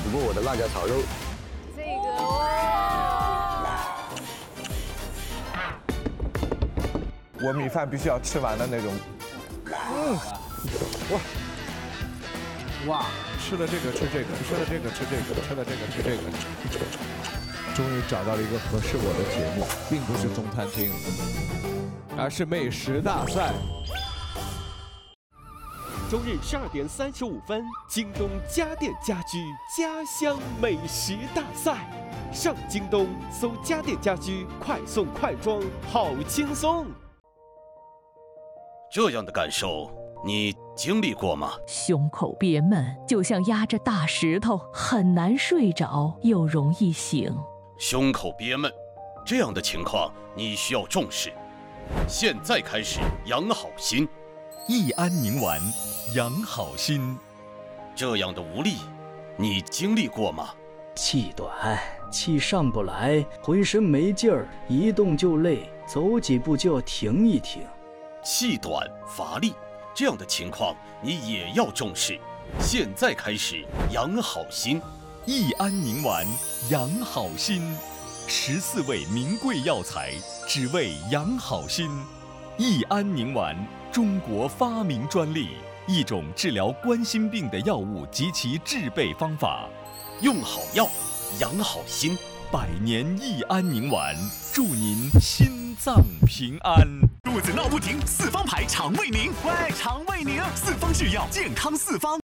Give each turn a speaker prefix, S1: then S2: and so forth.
S1: 不过我的辣椒炒肉。
S2: 这个哇，
S3: 我米饭必须要吃完的那种。
S4: 哇，吃了这个吃这个，吃了这个吃这个，吃了这个吃这个，终于找到了一个合适我的节目，并不是中餐厅，而是美食大赛。
S5: 周日12点35分，京东家电家居家乡美食大赛，上京东搜家电家居，快送快装，好轻松。
S6: 这样的感受，你经历过吗？
S7: 胸口憋闷，就像压着大石头，很难睡着，又容易醒。
S6: 胸口憋闷，这样的情况你需要重视。现在开始养好心，
S8: 益安宁丸，养好心。
S6: 这样的无力，你经历过吗？
S9: 气短，气上不来，浑身没劲儿，一动就累，走几步就要停一停。
S6: 气短乏力，这样的情况你也要重视。现在开始养好心，
S8: 益安宁丸，养好心。14味名贵药材，只为养好心。益安宁丸，中国发明专利，一种治疗冠心病的药物及其制备方法。
S6: 用好药，养好心。
S8: 百年益安宁丸，祝您心脏平安。肚子闹不停，四方牌肠胃宁，喂，肠胃宁，四方是药，健康四方。